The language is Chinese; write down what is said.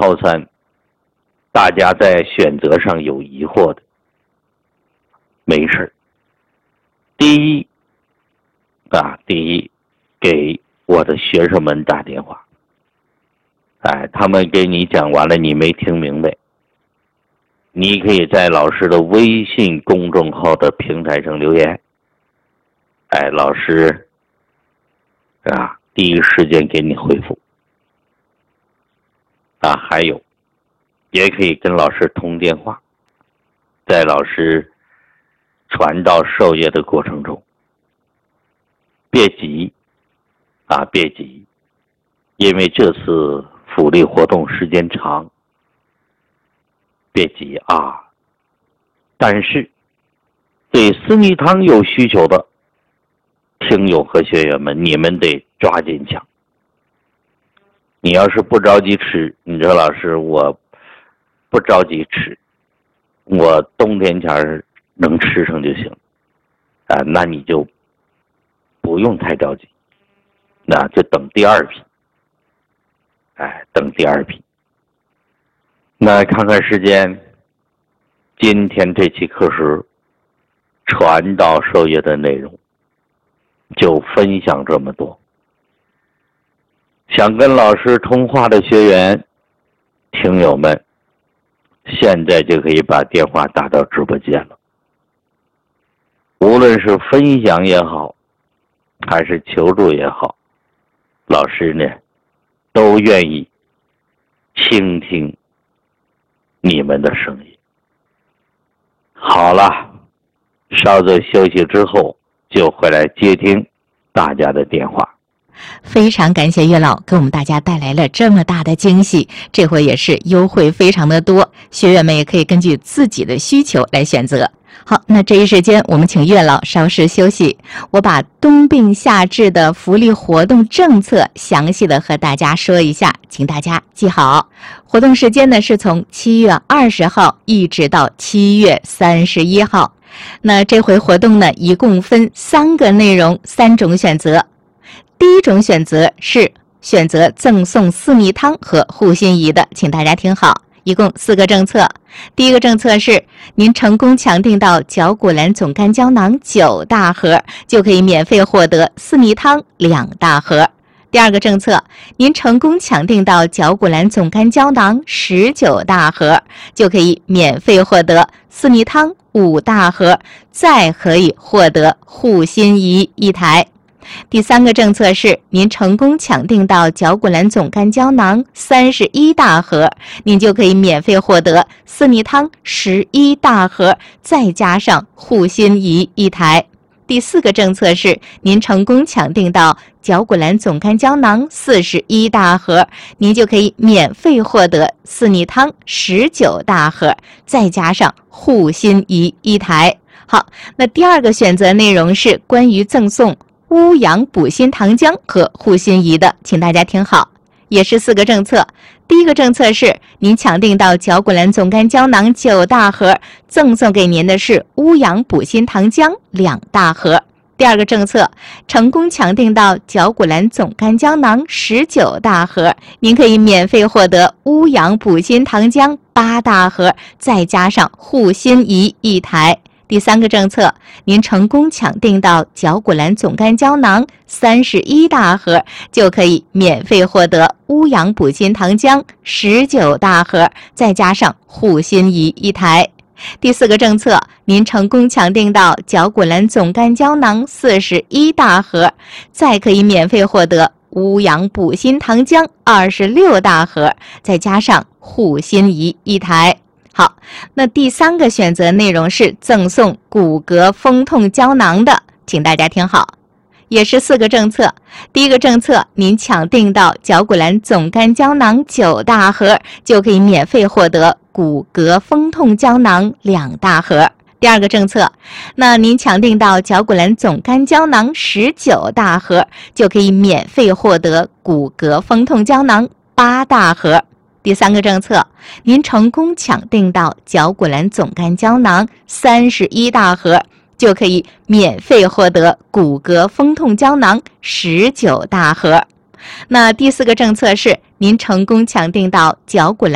套餐，大家在选择上有疑惑的，没事。第一，给我的学生们打电话，他们给你讲完了，你没听明白，你可以在老师的微信公众号的平台上留言，老师第一时间给你回复。还有，也可以跟老师通电话，在老师传道授业的过程中，别急，因为这次福利活动时间长，别急但是对思密汤有需求的听友和学员们，你们得抓紧抢。你要是不着急吃，你说老师我不着急吃，我冬天前能吃上就行，那你就不用太着急，那就等第二批，等第二批。那看看时间，今天这期课时传道授业的内容就分享这么多。想跟老师通话的学员听友们，现在就可以把电话打到直播间了。无论是分享也好，还是求助也好，老师呢都愿意倾听你们的声音。好了，稍作休息之后就回来接听大家的电话。 非常感谢岳老给我们大家带来了这么大的惊喜，这回也是优惠非常的多，学员们也可以根据自己的需求来选择。好，那这一时间我们请岳老稍事休息，我把冬病夏治的福利活动政策详细的和大家说一下，请大家记好。活动时间呢是从7月20号一直到7月31号。那这回活动呢一共分3个内容，3种选择。第一种选择是选择赠送四蜜汤和护心仪的，请大家听好，一共4个政策。第一个政策是您成功抢订到绞股蓝总干胶囊9大盒，就可以免费获得四蜜汤2大盒。第二个政策，您成功抢订到绞股蓝总干胶囊19大盒，就可以免费获得四蜜汤5大盒，再可以获得护心仪1台。第三个政策是您成功抢订到绞股蓝总干胶囊31大盒，您就可以免费获得四蜜汤11大盒，再加上护心仪1台。第四个政策是您成功抢订到绞股蓝总干胶囊41大盒，您就可以免费获得四蜜汤19大盒，再加上护心仪1台。好，那第二个选择内容是关于赠送乌阳补心糖浆和护心仪的，请大家听好，也是4个政策。第一个政策是您抢订到绞股蓝总干胶囊9大盒，赠送给您的是乌阳补心糖浆2大盒。第二个政策，成功抢订到绞股蓝总干胶囊19大盒，您可以免费获得乌阳补心糖浆8大盒，再加上护心仪1台。第三个政策，您成功抢订到绞股蓝总干胶囊31大盒，就可以免费获得乌阳补心糖浆19大盒，再加上护心仪1台。第四个政策，您成功抢订到绞股蓝总干胶囊41大盒，再可以免费获得乌阳补心糖浆26大盒，再加上护心仪1台。好，那第三个选择内容是赠送骨骼风痛胶囊的，请大家听好，也是4个政策。第一个政策，您抢订到绞股蓝总干胶囊9大盒，就可以免费获得骨骼风痛胶囊2大盒。第二个政策，那您抢订到绞股蓝总干胶囊19大盒，就可以免费获得骨骼风痛胶囊8大盒。第三个政策，您成功抢订到绞股蓝总干胶囊31大盒，就可以免费获得骨骼风痛胶囊19大盒。那第四个政策是您成功抢订到绞股蓝